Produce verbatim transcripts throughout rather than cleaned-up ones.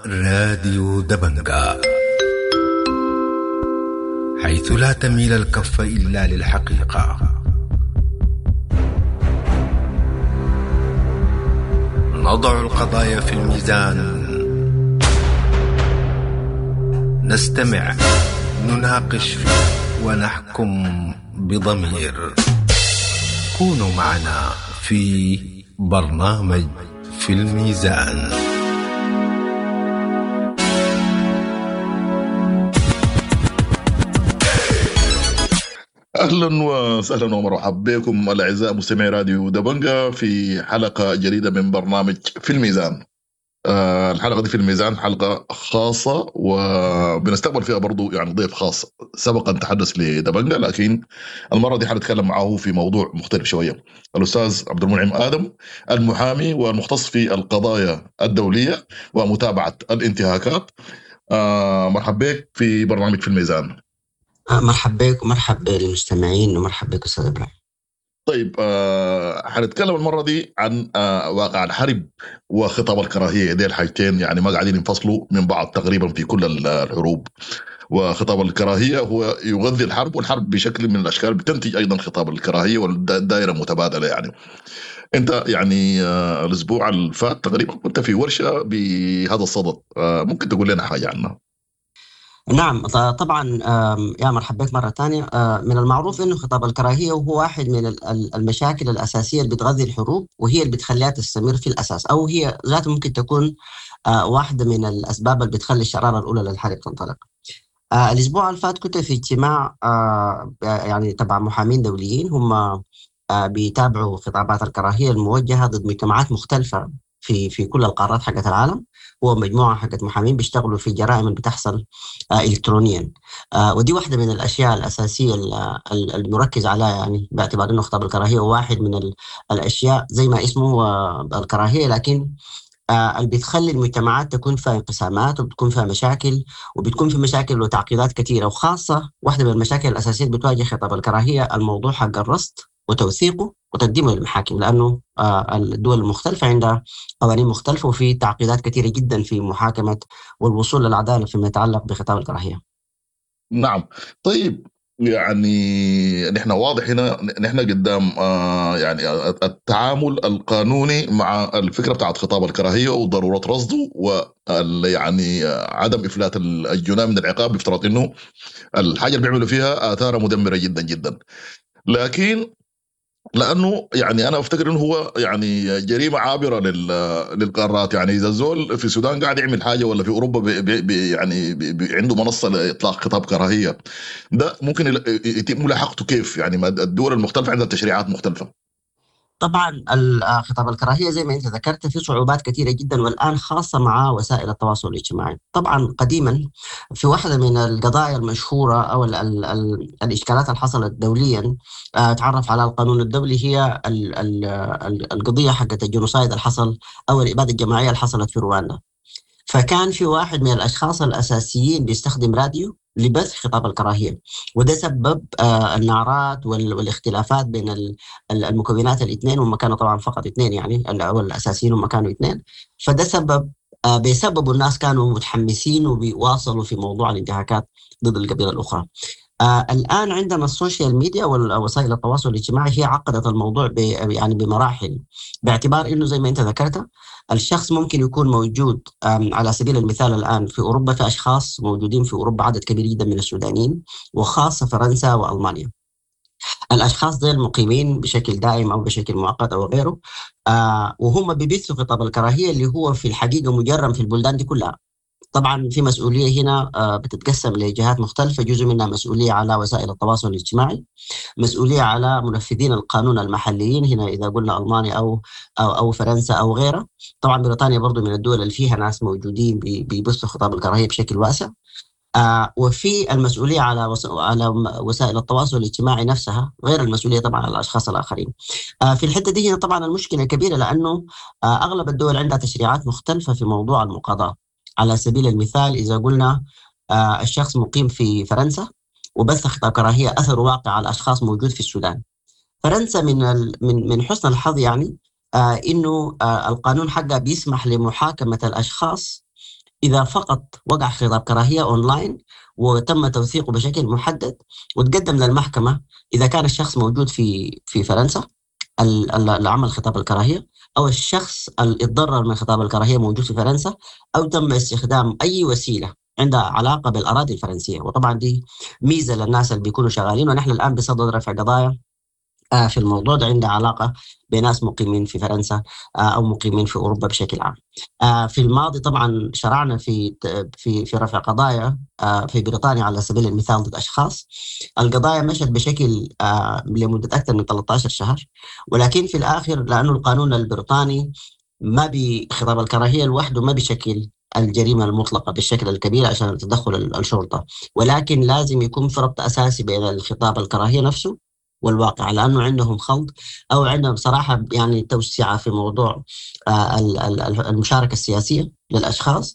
راديو دبنجا، حيث لا تميل الكف إلا للحقيقة. نضع القضايا في الميزان، نستمع، نناقش ونحكم بضمير. كونوا معنا في برنامج في الميزان. أهلا وسهلا ومرحبا بكم الأعزاء مستمعي راديو دبنجا في حلقة جديدة من برنامج في الميزان. آه الحلقة دي في الميزان حلقة خاصة وبنستقبل فيها برضو يعني ضيف خاص سبقا تحدث لدبنجا، لكن المرة دي حنتكلم معه في موضوع مختلف شوية. الأستاذ عبد المنعم آدم، المحامي والمختص في القضايا الدولية ومتابعة الانتهاكات. آه مرحبا بك في برنامج في الميزان. مرحبا بك ومرحبا للمستمعين ومرحبا بك أستاذ إبراهيم. طيب آه حنتكلم المرة دي عن آه واقع الحرب وخطاب الكراهية، دي الحاجتين يعني ما قاعدين ينفصلوا من بعض تقريبا في كل الحروب. وخطاب الكراهية هو يغذي الحرب، والحرب بشكل من الأشكال بتنتج أيضا خطاب الكراهية، والدائرة متبادلة. يعني أنت يعني آه الأسبوع الفات تقريبا كنت في ورشة بهذا الصدد، آه ممكن تقول لنا حاجة عنها؟ نعم طبعا، يا مرحبا بك مرة تانية. من المعروف أنه خطاب الكراهية هو واحد من المشاكل الأساسية اللي بتغذي الحروب، وهي اللي بتخليها تستمر في الأساس، أو هي ذات ممكن تكون واحدة من الأسباب اللي بتخلي الشرارة الأولى للحرب تنطلق. الأسبوع اللي فات كنت في اجتماع يعني تبع محامين دوليين، هم بيتابعوا خطابات الكراهية الموجهة ضد مجتمعات مختلفة في في كل القارات حقت العالم. هو مجموعة حقت محامين بيشتغلوا في جرائم اللي بتحصل آه إلكترونيا، آه ودي واحدة من الأشياء الأساسية المركز عليها، يعني باعتبار أنه خطاب الكراهية واحد من الأشياء زي ما اسمه آه الكراهية، لكن آه اللي بتخلي المجتمعات تكون فيها انقسامات وبتكون فيها مشاكل وبتكون في مشاكل وتعقيدات كثيرة. وخاصة واحدة من المشاكل الأساسية اللي بتواجه خطاب الكراهية الموضوع حق الرصد وتوثيقه وتقديمه للمحاكم، لأنه الدول المختلفة عندها قوانين مختلفة وفي تعقيدات كثيرة جدا في محاكمة والوصول للعدالة فيما يتعلق بخطاب الكراهية. نعم. طيب يعني نحن واضح هنا نحن قدام آه يعني التعامل القانوني مع الفكرة بتاعت خطاب الكراهية وضرورة رصده، ويعني عدم إفلات الجناة من العقاب بافتراض إنه الحاجة اللي بيعملوا فيها آثار مدمرة جدا جدا. لكن لانه يعني انا افتكر انه هو يعني جريمه عابره للقارات. يعني اذا الزول في السودان قاعد يعمل حاجه ولا في اوروبا بي بي يعني بي بي عنده منصه لاطلاق خطاب كراهيه، ده ممكن يتم ملاحقته كيف؟ يعني الدول المختلفه عندها تشريعات مختلفه. طبعا خطاب الكراهية زي ما انت ذكرت في صعوبات كثيرة جدا، والآن خاصة مع وسائل التواصل الاجتماعي. طبعا قديما في واحدة من القضايا المشهورة أو ال ال ال الإشكالات اللي حصلت دوليا تعرف على القانون الدولي، هي ال ال ال القضية حقت الجنوسايد اللي حصل أو الإبادة الجماعية اللي حصلت في رواندا. فكان في واحد من الأشخاص الأساسيين بيستخدم راديو لبث خطاب الكراهية، وده سبب آه النعرات والاختلافات بين المكونات الاثنين، وهم كانوا طبعا فقط اثنين، يعني الأساسيين هم كانوا اثنين. فده سبب آه بسبب الناس كانوا متحمسين وبيواصلوا في موضوع الانتهاكات ضد القبيلة الأخرى. آه الآن عندنا السوشيال ميديا ووسائل التواصل الاجتماعي هي عقدت الموضوع يعني بمراحل، باعتبار إنه زي ما أنت ذكرت الشخص ممكن يكون موجود على سبيل المثال الآن في أوروبا، في أشخاص موجودين في أوروبا عدد كبير جدا من السودانيين، وخاصة فرنسا وألمانيا. الأشخاص دول مقيمين بشكل دائم أو بشكل مؤقت أو غيره، آه وهم بيبثوا خطاب الكراهية اللي هو في الحقيقة مجرم في البلدان دي كلها. طبعا في مسؤولية هنا بتتقسم لجهات مختلفة، جزء منها مسؤولية على وسائل التواصل الاجتماعي، مسؤولية على منفذين القانون المحليين هنا إذا قلنا ألمانيا أو أو, أو فرنسا أو غيرها. طبعا بريطانيا برضو من الدول اللي فيها ناس موجودين بيبثوا خطاب الكراهية بشكل واسع. آه وفي المسؤولية على وس... على وسائل التواصل الاجتماعي نفسها، غير المسؤولية طبعا على الأشخاص الآخرين. آه في الحتة دي هنا طبعا المشكلة كبيرة، لأنه آه أغلب الدول عندها تشريعات مختلفة في موضوع المقاضاة. على سبيل المثال إذا قلنا آه الشخص مقيم في فرنسا وبث خطاب كراهية أثر واقع على أشخاص موجود في السودان، فرنسا من ال... من من حسن الحظ يعني آه إنه آه القانون حقها بيسمح لمحاكمة الأشخاص إذا فقط وقع خطاب كراهية أونلاين وتم توثيقه بشكل محدد وتقدم للمحكمة، إذا كان الشخص موجود في في فرنسا العمل خطاب الكراهية، أو الشخص اللي اتضرر من خطاب الكراهية موجود في فرنسا، أو تم استخدام أي وسيلة عندها علاقة بالأراضي الفرنسية. وطبعا دي ميزة للناس اللي بيكونوا شغالين، ونحن الآن بصدد رفع قضايا في الموضوع ده عندها علاقة بناس مقيمين في فرنسا أو مقيمين في أوروبا بشكل عام. في الماضي طبعا شرعنا في في في رفع قضايا في بريطانيا على سبيل المثال ضد أشخاص. القضايا مشت بشكل لمدة أكثر من ثلاثة عشر شهر، ولكن في الآخر لأنه القانون البريطاني ما بخطاب الكراهية لوحده ما بشكل الجريمة المطلقة بالشكل الكبير عشان تدخل الشرطة، ولكن لازم يكون في ربط أساسي بين الخطاب الكراهية نفسه والواقع، لأنه عندهم خلط أو عندهم صراحة يعني توسعة في موضوع المشاركة السياسية للأشخاص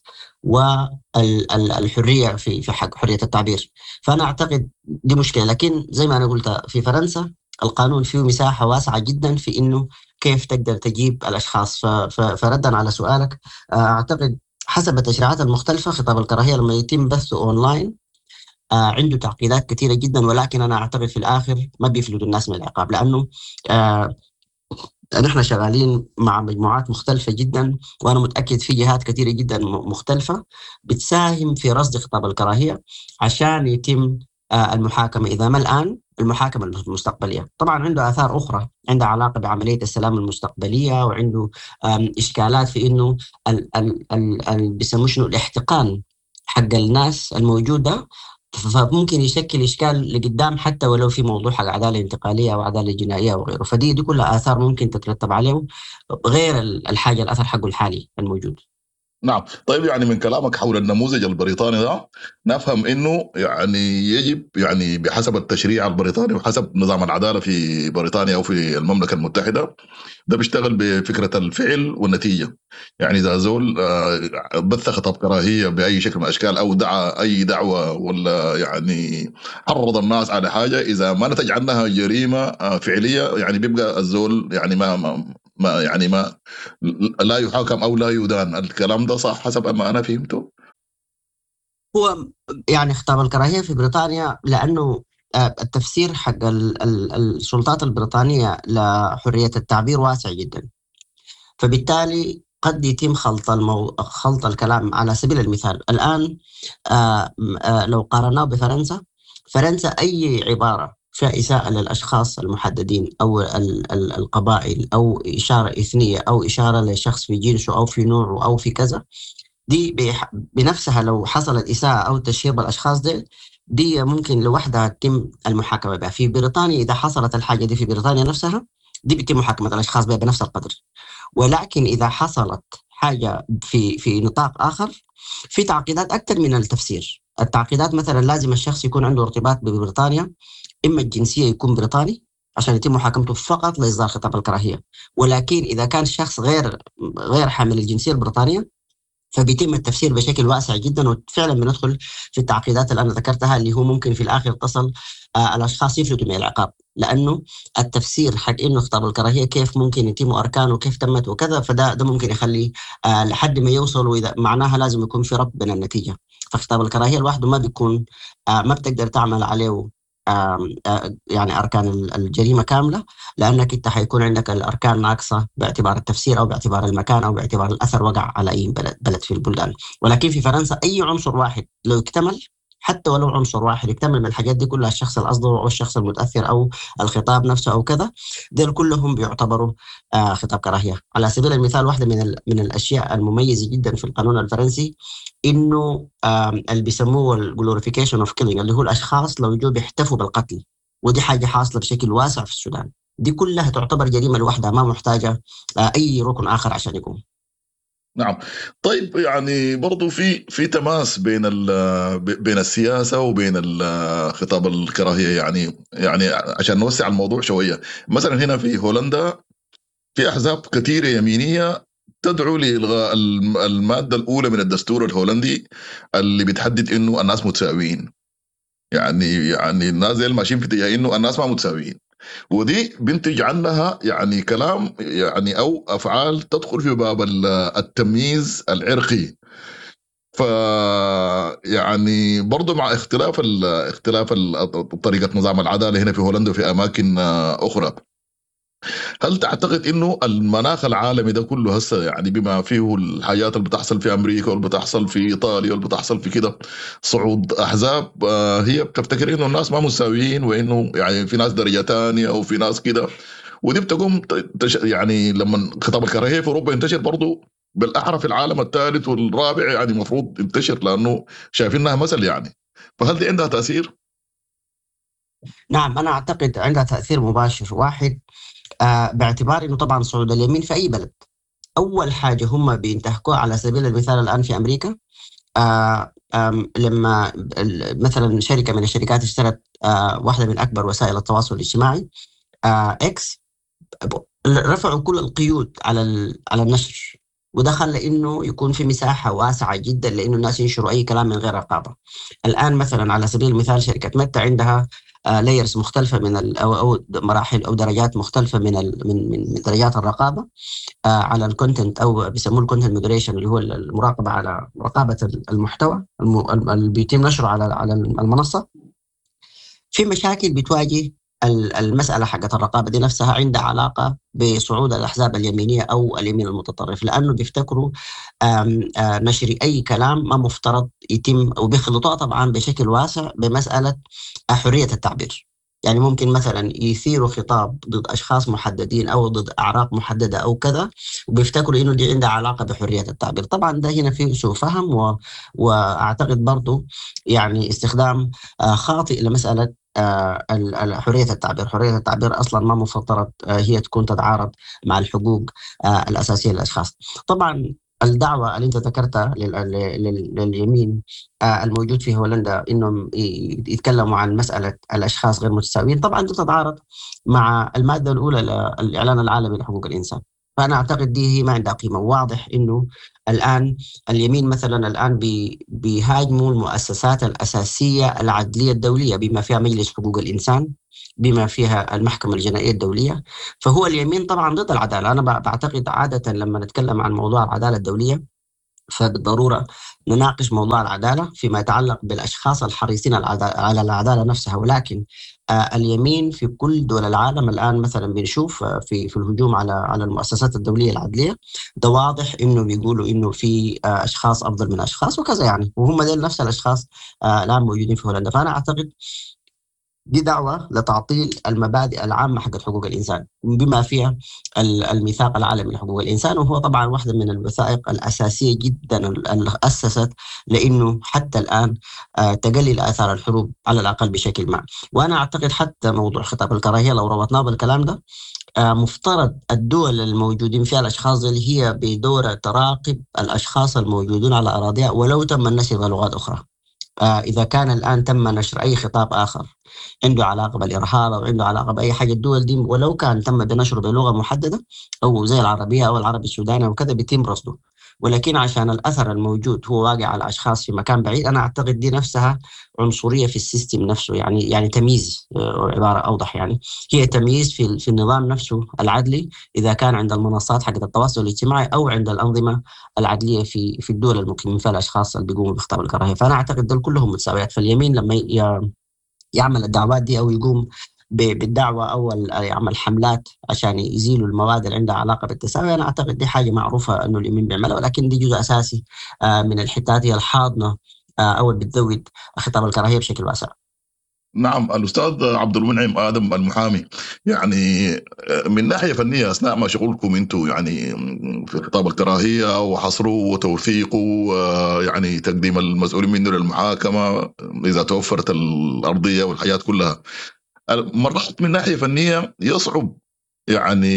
والحرية في في حق حرية التعبير. فأنا أعتقد دي مشكلة، لكن زي ما أنا قلت في فرنسا القانون فيه مساحة واسعة جدا في إنه كيف تقدر تجيب الأشخاص. فردا على سؤالك، أعتقد حسب التشريعات المختلفة خطاب الكراهية لما يتم بثه أونلاين آه عنده تعقيدات كثيرة جدا، ولكن أنا أعتقد في الآخر ما بيفلتوا الناس من العقاب، لأنه آه نحن شغالين مع مجموعات مختلفة جدا، وأنا متأكد في جهات كثيرة جدا مختلفة بتساهم في رصد خطاب الكراهية عشان يتم آه المحاكمة، إذا ما الآن المحاكمة المستقبلية. طبعا عنده آثار أخرى عندها علاقة بعملية السلام المستقبلية، وعنده إشكالات في إنه ال ال ال ال بيسموه شنو الاحتقان حق الناس الموجودة، فممكن يشكل إشكال لقدام حتى ولو في موضوع حق عدالة انتقالية أو عدالة جنائية وغيره. فدي دي كلها آثار ممكن تترتب عليه غير الحاجة الأثر حقه الحالي الموجود. نعم. طيب يعني من كلامك حول النموذج البريطاني ده نفهم انه يعني يجب يعني بحسب التشريع البريطاني وحسب نظام العدالة في بريطانيا او في المملكة المتحدة ده بيشتغل بفكرة الفعل والنتيجة. يعني إذا زول بث خطاب كراهية بأي شكل من الأشكال أو دعا أي دعوة ولا يعني حرض الناس على حاجة، إذا ما نتج عنها جريمة فعلية يعني بيبقى الزول يعني ما, ما ما يعني ما لا يحاكم أو لا يدان. الكلام ده صح حسب ما أنا فهمته؟ هو يعني خطاب الكراهية في بريطانيا لأنه التفسير حق السلطات البريطانية لحرية التعبير واسع جدا، فبالتالي قد يتم خلط المو... خلط الكلام. على سبيل المثال الآن آآ آآ لو قارناه بفرنسا، فرنسا أي عبارة فيها إساءة للأشخاص المحددين أو ال... ال... القبائل أو إشارة إثنية أو إشارة لشخص في جنسه أو في نوعه أو في كذا، دي بح... بنفسها لو حصلت إساءة أو تشهير بالأشخاص دي دي ممكن لوحدها تتم المحاكمة بها. في بريطانيا إذا حصلت الحاجة دي في بريطانيا نفسها دي بيتم محاكمة الأشخاص بها بنفس القدر. ولكن إذا حصلت حاجة في في نطاق آخر في تعقيدات أكثر من التفسير. التعقيدات مثلا لازم الشخص يكون عنده ارتباط ببريطانيا، إما الجنسية يكون بريطاني عشان يتم محاكمته فقط لإصدار خطاب الكراهية، ولكن إذا كان الشخص غير غير حامل الجنسية البريطانية فبيتم التفسير بشكل واسع جدا. وفعلا بندخل في التعقيدات اللي أنا ذكرتها اللي هو ممكن في الآخر تصل آه الأشخاص يفلتوا من العقاب، لأنه التفسير حق إنه خطاب الكراهية كيف ممكن يتم أركانه وكيف تمت وكذا، فده ده ممكن يخلي آه لحد ما يوصل، وإذا معناها لازم يكون في ربط بين النتيجة. فخطاب الكراهية لوحده ما بيكون آه ما بتقدر تعمل عليه آه آه يعني أركان الجريمة كاملة، لأنك أنت حيكون عندك الأركان ناقصة باعتبار التفسير أو باعتبار المكان أو باعتبار الأثر وقع على أي بلد, بلد في البلدان. ولكن في فرنسا أي عنصر واحد لو اكتمل، حتى ولو عنصر واحد يكتمل من الحاجات دي كلها، الشخص الأصدر أو الشخص المتأثر أو الخطاب نفسه أو كذا، دول كلهم بيعتبروا آه خطاب كراهية. على سبيل المثال واحدة من من الأشياء المميزة جدا في القانون الفرنسي إنه آه اللي بيسموه الجلوريفيكيشن اوف كيلينج، اللي هو الأشخاص لو جو بيحتفوا بالقتل، ودي حاجة حاصلة بشكل واسع في السودان. دي كلها تعتبر جريمة لوحدها ما محتاجة آه أي ركن آخر عشان يقوم. نعم. طيب يعني برضو في في تماس بين بين السياسه وبين خطاب الكراهيه، يعني يعني عشان نوسع الموضوع شويه. مثلا هنا في هولندا في احزاب كثيره يمينيه تدعو لإلغاء الماده الاولى من الدستور الهولندي اللي بتحدد انه الناس متساويين. يعني يعني الناس اللي ماشيين في اتجاه انه الناس ما متساويين، ودي بنتج عنها يعني كلام يعني او افعال تدخل في باب التمييز العرقي. ف يعني برضه مع اختلاف ال اختلاف ال طريقة نظام العدالة هنا في هولندا وفي أماكن آه، أخرى، هل تعتقد إنه المناخ العالمي ده كله هسه يعني بما فيه الحاجات اللي بتحصل في أمريكا واللي بتحصل في إيطاليا واللي بتحصل في كده صعود أحزاب، آه، هي بتفتكر إنه الناس ما مساويين وإنه يعني في ناس درجة تانية أو في ناس كده، ودي بتقوم ت- تش يعني لما خطاب الكراهية في أوروبا ينتشر برضه بالأحرى في العالم الثالث والرابع يعني المفروض ينتشر لأنه شايفينها مثل يعني، فهل دي عندها تأثير؟ نعم، أنا أعتقد عندها تأثير مباشر. واحد، آه باعتبار أنه طبعا صعود اليمين في أي بلد، أول حاجة هم بينتهكوها على سبيل المثال الآن في أمريكا. آه آم، لما ال- مثلا شركة من الشركات اشترت آه واحدة من أكبر وسائل التواصل الاجتماعي، آه إكس، ب- رفعوا كل القيود على ال- على النشر، وده خلى انه يكون في مساحه واسعه جدا لانه الناس ينشروا اي كلام من غير رقابه. الان مثلا على سبيل المثال شركه ميتا عندها لايرز مختلفه من ال او او مراحل او درجات مختلفه من ال من من من درجات الرقابه آه، على الكونتنت، او بيسموه الكونتنت مودريشن، اللي هو المراقبه على رقابه المحتوى الم- اللي بيتم نشره على على المنصه. في مشاكل بتواجه ال- المسألة حقت الرقابة دي نفسها عندها علاقة بصعود الأحزاب اليمينية أو اليمين المتطرف، لأنه بيفتكروا آم، آه، نشر أي كلام ما مفترض يتم، وبيخلطوها طبعا بشكل واسع بمسألة آه، حرية التعبير. يعني ممكن مثلا يثيروا خطاب ضد أشخاص محددين أو ضد أعراق محددة أو كذا، وبيفتكروا إنه دي عندها علاقة بحرية التعبير. طبعا ده هنا فيه سوء فهم، و... وأعتقد برضو يعني استخدام آه، خاطئ لمسألة آه، ال- ال- حرية التعبير. حرية التعبير أصلا ما مفترض آه، هي تكون تتعارض مع الحقوق آه، الأساسية للأشخاص. طبعا الدعوة اللي أنت ذكرتها لل- لل- لل- لليمين آه، الموجود في هولندا إنهم ي- يتكلموا عن مسألة الأشخاص غير متساويين، طبعا دي تتعارض مع المادة الأولى للإعلان العالمي لحقوق الإنسان. فأنا أعتقد دي هي ما عندها قيمة. واضح إنه الآن اليمين مثلا الآن بي- بيهاجموا المؤسسات الأساسية العدلية الدولية، بما فيها مجلس حقوق الإنسان، بما فيها المحكمة الجنائية الدولية. فهو اليمين طبعا ضد العدالة. أنا بع- بعتقد عادة لما نتكلم عن موضوع العدالة الدولية فبالضرورة نناقش موضوع العدالة فيما يتعلق بالأشخاص الحريصين على العدا- على العدالة نفسها. ولكن آه، اليمين في كل دول العالم الآن مثلا بنشوف آه، في في الهجوم على على المؤسسات الدولية العدلية، ده واضح إنه بيقولوا إنه في آه، أشخاص أفضل من أشخاص وكذا يعني، وهم دول نفس الأشخاص آه، الآن موجودين في هولندا. فأنا أعتقد دي دعوة لتعطيل المبادئ العامة حقت حقوق الإنسان، بما فيها ال- الميثاق العالمي لحقوق الإنسان، وهو طبعا واحدة من الوثائق الأساسية جدا اللي أسست لأنه حتى الآن آه، تقلل آثار الحروب على الأقل بشكل ما. وأنا أعتقد حتى موضوع خطاب الكراهية لو ربطناه بالكلام ده، آه، مفترض الدول الموجودين فيها الأشخاص اللي هي بدورها تراقب الأشخاص الموجودين على أراضيها ولو تم النشر بلغات أخرى. آه، إذا كان الآن تم نشر أي خطاب آخر عنده علاقة بالإرهاب أو عنده علاقة بأي حاجة، الدول دي ولو كان تم بنشره بلغة محددة أو زي العربية أو العربي السوداني أو كذا بيتم رصده. ولكن عشان الأثر الموجود هو واقع على أشخاص في مكان بعيد، أنا أعتقد دي نفسها عنصرية في السيستم نفسه، يعني يعني تمييز، آه، عبارة أوضح يعني هي تمييز في في النظام نفسه العدلي، إذا كان عند المنصات حقت التواصل الاجتماعي أو عند الأنظمة العدلية في في الدول المقيمين فيها الأشخاص اللي بيقوموا بخطاب الكراهية. فأنا أعتقد دول كلهم متساويات. فاليمين لما ي- يعمل الدعوات دي او يقوم ب- بالدعوه او ال- يعمل حملات عشان يزيلوا المواد اللي عندها علاقه بالتساوي، انا اعتقد دي حاجه معروفه انه اليمين بيعملها، ولكن دي جزء اساسي آه، من الحتات هي الحاضنه آه، او اللي بتزود خطاب الكراهيه بشكل واسع. نعم الأستاذ عبد المنعم آدم المحامي، يعني من ناحية فنية أثناء ما شغلكم أنتم يعني في خطاب الكراهية وحصره وتوثيقه، آه، يعني تقديم المسؤولين منه للمحاكمة إذا توفرت الأرضية والحياة كلها، مرات من ناحية فنية يصعب يعني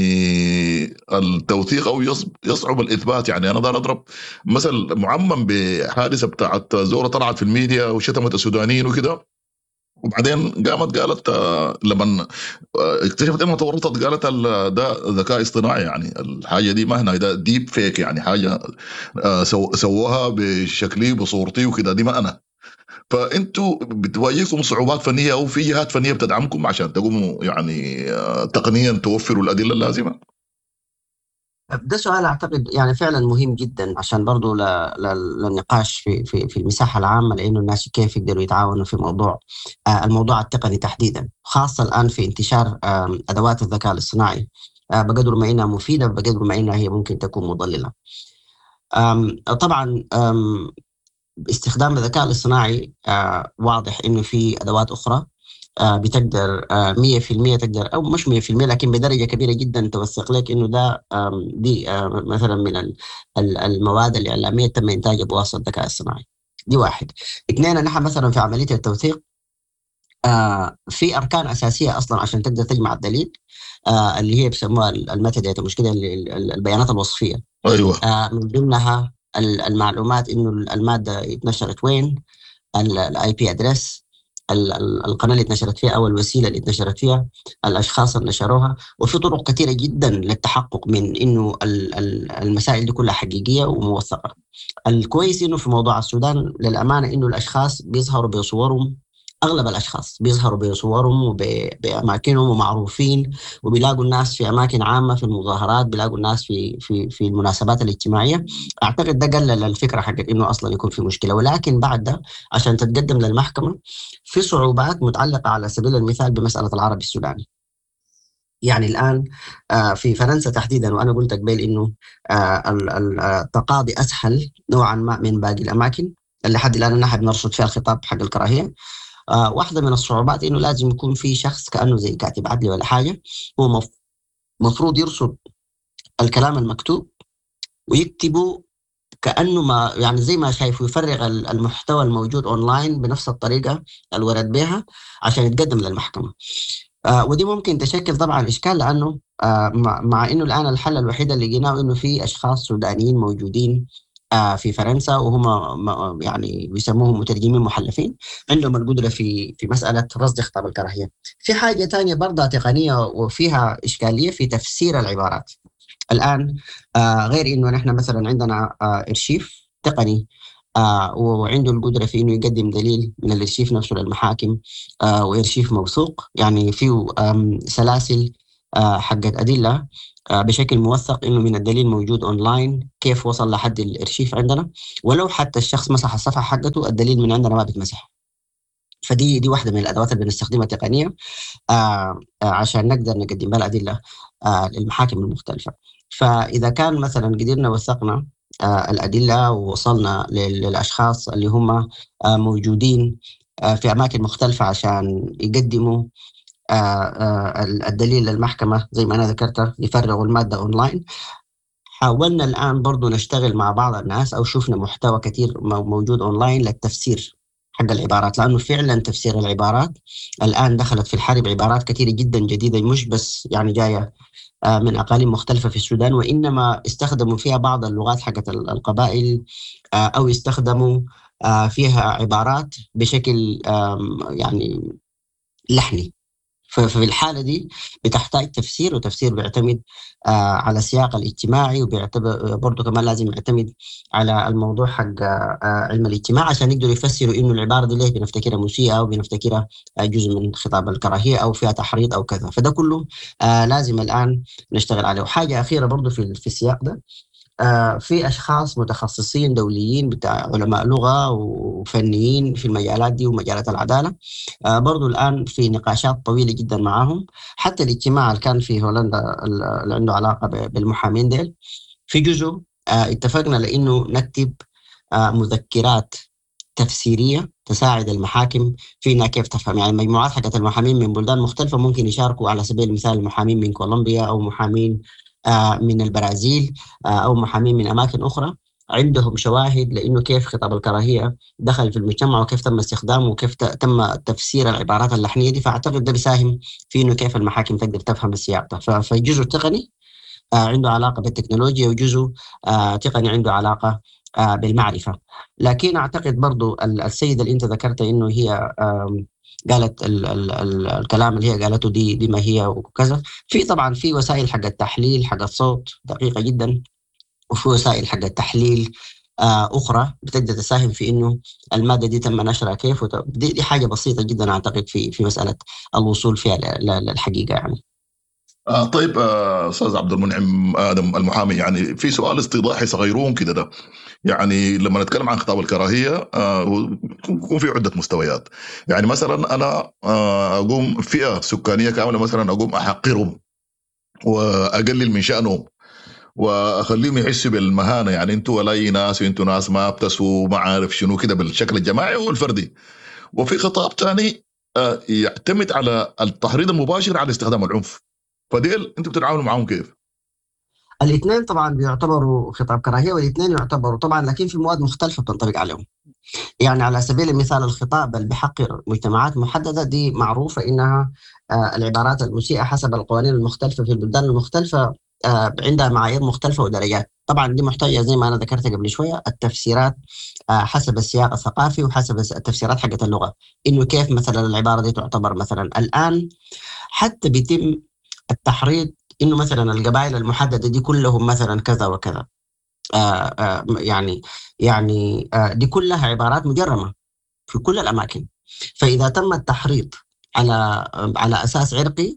التوثيق أو يصعب, يصعب الإثبات. يعني أنا أقدر أضرب مثل معمم بحادثة بتاعت زورة طلعت في الميديا وشتمت السودانيين وكده، وبعدين قامت قالت آه، لما آه، اكتشفت انها تورطت قالت ال- ده ذكاء اصطناعي، يعني الحاجه دي ما هنا ده ديب فيك، يعني حاجه آه، سو سووها بشكلي بصورتي وكده، دي ما انا. فانتوا بتواجهكم صعوبات فنيه او في جهات فنيه بتدعمكم عشان تقوموا يعني آه، تقنيا توفروا الادله اللازمه؟ ده سؤال أعتقد يعني فعلا مهم جدا، عشان برضو ل- ل- للنقاش في في في المساحة العامة، لأنه الناس كيف يقدروا يتعاونوا في موضوع آه، الموضوع التقني تحديدا، خاصة الآن في انتشار آم، أدوات الذكاء الاصطناعي. آه، بقدر ما إنها مفيدة، بقدر ما إنها هي ممكن تكون مضللة. آم، طبعا آم، باستخدام الذكاء الاصطناعي آه، واضح إنه في أدوات أخرى آه، بتقدر آه، مية في المية تقدر، أو مش مية في المية لكن بدرجة كبيرة جدا توثق لك إنه ده آم، دي آه، مثلا من ال- ال- المواد الإعلامية تم إنتاجها بواسطة الذكاء الصناعي. دي واحد. اثنين، نحن مثلا في عملية التوثيق آه، في أركان أساسية أصلا عشان تقدر تجمع الدليل، آه، اللي هي بيسموها الميتا داتا، مش كده، ال- ال- البيانات الوصفية. ايوه. آه، من ضمنها ال- المعلومات إنه المادة اتنشرت وين، الاي بي ادريس، القناه اللي اتنشرت فيها او الوسيله اللي اتنشرت فيها، الاشخاص اللي نشروها. وفي طرق كثيره جدا للتحقق من انه ال- ال- المسائل دي كلها حقيقيه وموثقه. الكويس انه في موضوع السودان للامانه انه الاشخاص بيظهروا بصورهم، اغلب الاشخاص بيظهروا بصورهم وباماكنهم ومعروفين، وبيلاقوا الناس في اماكن عامه، في المظاهرات، بيلاقوا الناس في في في المناسبات الاجتماعيه. اعتقد ده قلل الفكره حقت انه اصلا يكون في مشكله. ولكن بعد ده عشان تتقدم للمحكمه في صعوبات متعلقه على سبيل المثال بمساله العربي السوداني. يعني الآن آه، في فرنسا تحديدا، وأنا قلت قبل إنه آه، ال- ال- التقاضي أسهل نوعا ما من باقي الأماكن اللي لحد الآن نحن بنرصد فيها الخطاب حق الكراهية. آه، واحدة من الصعوبات إنه لازم يكون في شخص كأنه زي كاتب عدلي ولا حاجة، هو مف- مفروض يرصد الكلام المكتوب ويكتبه كأنه ما يعني زي ما شايف، يفرغ ال- المحتوى الموجود أونلاين بنفس الطريقة اللي ورد بها عشان يتقدم للمحكمة. آه ودي ممكن تشكل طبعا إشكال، لأنه آه مع, مع إنه الآن الحل الوحيد اللي لقيناه إنه في أشخاص سودانيين موجودين آه في فرنسا، وهم م- يعني بيسموهم مترجمين محلفين، عندهم القدرة في في مسألة رصد خطاب الكراهية. في حاجة تانية برضه تقنية وفيها إشكالية في تفسير العبارات. الآن آه غير إنه نحن مثلا عندنا آه إرشيف تقني آه وعنده القدرة في إنه يقدم دليل من الإرشيف نفسه للمحاكم، آه وإرشيف موثوق، يعني فيه آم، سلاسل آه حقت أدلة آه بشكل موثق إنه من الدليل موجود أونلاين، كيف وصل لحد الإرشيف عندنا. ولو حتى الشخص مسح الصفحة حقته، الدليل من عندنا ما بيتمسح. فدي دي واحدة من الأدوات اللي بنستخدمها تقنية آه آه عشان نقدر نقدم بها الأدلة آه للمحاكم المختلفة. فإذا كان مثلا قدرنا وثقنا آه الأدلة ووصلنا لل- للأشخاص اللي هم آه موجودين آه في أماكن مختلفة عشان يقدموا آه آه الدليل للمحكمة زي ما أنا ذكرت، يفرغوا المادة أونلاين. حاولنا الآن برضو نشتغل مع بعض الناس أو شفنا محتوى كتير مو- موجود أونلاين للتفسير حق العبارات، لأنه فعلا تفسير العبارات الآن دخلت في الحرب عبارات كثيرة جدا جديدة، مش بس يعني جاية آه، من أقاليم مختلفة في السودان، وإنما استخدموا فيها بعض اللغات حقت ال- القبائل، آه، أو استخدموا آه، فيها عبارات بشكل آم، يعني لحني. ف- ففي الحالة دي بتحتاج تفسير، وتفسير بيعتمد آه على السياق الاجتماعي، وبيعتبر برضه كمان لازم يعتمد على الموضوع حق آه علم الاجتماع عشان يقدروا يفسروا انه العبارة دي ليه بنفتكرها مسيئة، او بنفتكرها آه جزء من خطاب الكراهية، او فيها تحريض او كذا. فده كله آه لازم الآن نشتغل عليه. وحاجة أخيرة برضه في في السياق ده، آه، في أشخاص متخصصين دوليين بتاع علماء لغة وفنيين في المجالات دي ومجالات العدالة، آه، برضو الآن في نقاشات طويلة جدا معهم. حتى الاجتماع اللي كان في هولندا اللي عنده علاقة ب- بالمحامين ديل، في جزء آه، اتفقنا لأنه نكتب آه، مذكرات تفسيرية تساعد المحاكم في انها كيف تفهم. يعني مجموعات حقت المحامين من بلدان مختلفة ممكن يشاركوا، على سبيل المثال محامين من كولومبيا، او محامين آه، من البرازيل، آه، او محامين من اماكن اخرى، عندهم شواهد لانه كيف خطاب الكراهية دخل في المجتمع، وكيف تم استخدامه، وكيف ت- تم تفسير العبارات اللحنية دي. فاعتقد ده بيساهم في انه كيف المحاكم تقدر تفهم السياق ده. ف- فالجزء التقني آه، عنده علاقة بالتكنولوجيا، وجزء آه، تقني عنده علاقة آه، بالمعرفة. لكن أعتقد برضو ال- السيدة اللي أنت ذكرت إنه هي آم، قالت ال ال ال الكلام اللي هي قالته دي دي ما هي وكذا. في طبعا في وسائل حق التحليل حق الصوت دقيقة جدا، وفي وسائل حق التحليل آه، أخرى بتقدر تساهم في إنه المادة دي تم نشرها كيف. وت- دي, دي حاجة بسيطة جدا أعتقد في في مسألة الوصول فيها ل- ل- للحقيقة يعني. آه طيب آه، استاذ عبد المنعم ادم المحامي، يعني في سؤال استيضاحي صغيرون كده ده. يعني لما نتكلم عن خطاب الكراهيه آه، هو يكون في عده مستويات. يعني مثلا انا آه، اقوم فئه سكانيه كامله مثلا اقوم احقرهم واقلل من شانهم واخليهم يحسوا بالمهانه، يعني انتوا ولا اي ناس وانتوا ناس ما بتسوا ما عارف شنو كده بالشكل الجماعي والفردي. وفي خطاب تاني آه، يعتمد على التحريض المباشر على استخدام العنف. فديل انتوا بتتعاملوا معاهم كيف؟ الاثنين طبعا بيعتبروا خطاب كراهيه، والاثنين يعتبروا طبعا، لكن في مواد مختلفه بتنطبق عليهم. يعني على سبيل المثال الخطاب اللي بيحقر مجتمعات محدده دي معروفه انها آه، العبارات المسيئه حسب القوانين المختلفه في البلدان المختلفه آه، عندها معايير مختلفه ودرجات. طبعا دي محتاجه زي ما انا ذكرت قبل شويه التفسيرات آه، حسب السياق الثقافي وحسب التفسيرات حقت اللغه، انه كيف مثلا العباره دي تعتبر. مثلا الان حتى بيتم التحريض انه مثلا القبائل المحدده دي كلهم مثلا كذا وكذا. آه آه يعني يعني آه دي كلها عبارات مجرمه في كل الاماكن. فاذا تم التحريض على على اساس عرقي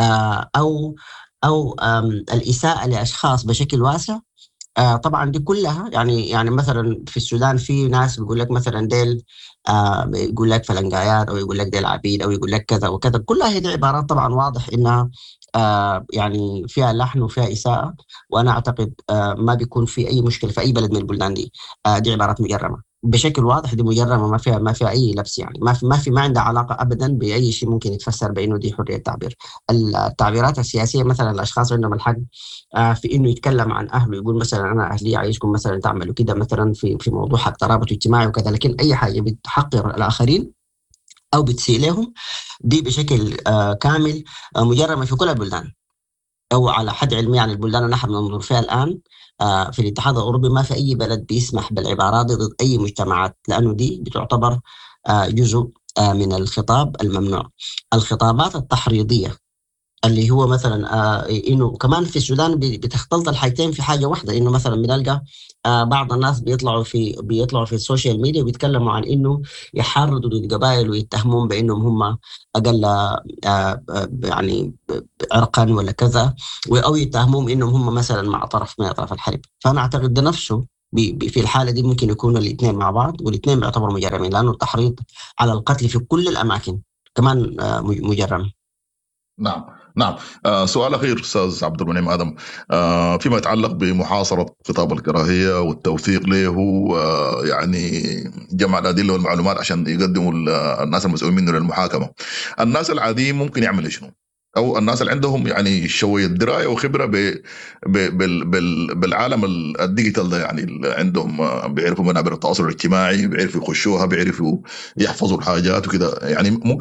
آه او او آم، الاساءه لاشخاص بشكل واسع، آه طبعا دي كلها يعني يعني مثلا في السودان في ناس بيقول لك مثلا ديل آه يقول لك فلنقايات، او يقول لك ديل عبيد، او يقول لك كذا وكذا. كلها هذه عبارات طبعا واضح انها آه يعني فيها لحن وفيها اساءه. وانا اعتقد آه ما بيكون في اي مشكله في اي بلد من البلدان دي. آه دي عبارات مجرمه بشكل واضح، دي مجرمه، ما فيها ما فيها اي لبس. يعني ما في ما في ما عندها علاقه ابدا باي شيء ممكن يتفسر بانه دي حريه تعبير. التعبيرات السياسيه مثلا الاشخاص عندهم الحق آه، في انه يتكلم عن اهله، يقول مثلا انا اهلي عايزكم مثلا تعملوا كده مثلا في في موضوع حق ترابط اجتماعي وكذا. لكن اي حاجه بتحقر الاخرين او بتسيء لهم دي بشكل آه كامل آه مجرمه في كل البلدان، او على حد علمي. يعني البلدان اللي نحن ننظر فيها الان آه في الاتحاد الاوروبي ما في اي بلد بيسمح بالعبارات دي ضد اي مجتمعات، لانه دي بتعتبر آه جزء آه من الخطاب الممنوع. الخطابات التحريضيه اللي هو مثلا آه انه كمان في السودان بي- بتختلط الحاجتين في حاجه واحده، انه مثلا بنلقى آه بعض الناس بيطلعوا في بيطلعوا في السوشيال ميديا وبيتكلموا عن انه يحرضوا ضد قبائل ويتهمون بانهم هم اقل آه آه يعني عرقا ولا كذا، او يتهمون انهم هم مثلا مع طرف من اطراف الحرب. فانا اعتقد ده نفسه بي- بي- في الحاله دي ممكن يكونوا الاثنين مع بعض، والاثنين بيعتبروا مجرمين، لانه التحريض على القتل في كل الاماكن كمان آه مجرم. نعم. نعم. آه سؤال أخير أستاذ عبد المنعم آدم، آه فيما يتعلق بمحاصرة خطاب الكراهية والتوثيق له، آه يعني جمع الأدلة والمعلومات عشان يقدموا ال- الناس المسؤولين منه للمحاكمة. الناس العاديين ممكن يعملوا شنو؟ أو الناس اللي عندهم يعني شوية دراية وخبرة ب ب بال بال بالعالم ال- الديجيتال ده، يعني اللي عندهم آه، بيعرفوا منابر التواصل الاجتماعي، بيعرفوا يخشوها، بيعرفوا يحفظوا الحاجات وكده، يعني ممكن